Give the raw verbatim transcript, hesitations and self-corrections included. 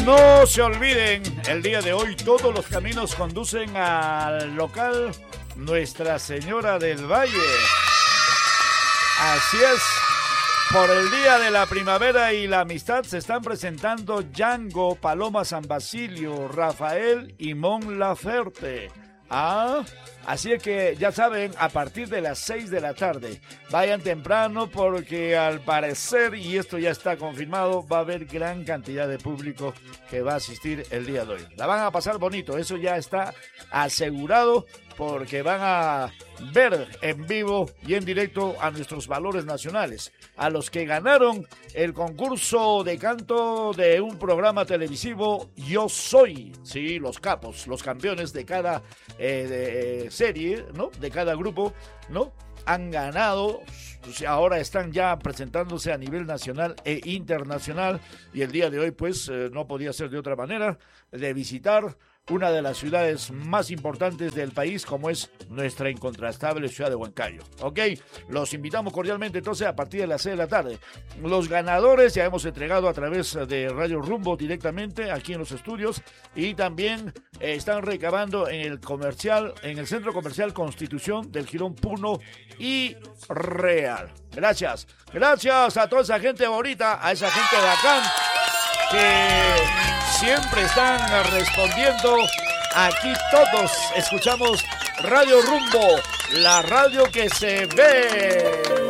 No se olviden, el día de hoy todos los caminos conducen al local Nuestra Señora del Valle. Así es, por el Día de la Primavera y la Amistad se están presentando Django, Paloma San Basilio, Rafael y Mon Laferte. Ah, así es que ya saben, a partir de las seis de la tarde, vayan temprano porque al parecer, y esto ya está confirmado, va a haber gran cantidad de público que va a asistir el día de hoy. La van a pasar bonito, eso ya está asegurado porque van a ver en vivo y en directo a nuestros valores nacionales, a los que ganaron el concurso de canto de un programa televisivo Yo Soy, sí, los capos, los campeones de cada eh, de, eh, serie, ¿no? De cada grupo, ¿no? Han ganado, ahora están ya presentándose a nivel nacional e internacional y el día de hoy pues eh, no podía ser de otra manera de visitar una de las ciudades más importantes del país, como es nuestra incontrastable ciudad de Huancayo. Ok, los invitamos cordialmente entonces a partir de las seis de la tarde. Los ganadores ya hemos entregado a través de Radio Rumbo directamente aquí en los estudios y también eh, están recabando en el comercial, en el Centro Comercial Constitución del Jirón Puno y Real. Gracias, gracias a toda esa gente bonita, a esa gente de acá que siempre están respondiendo. Aquí todos escuchamos Radio Rumbo, la radio que se ve.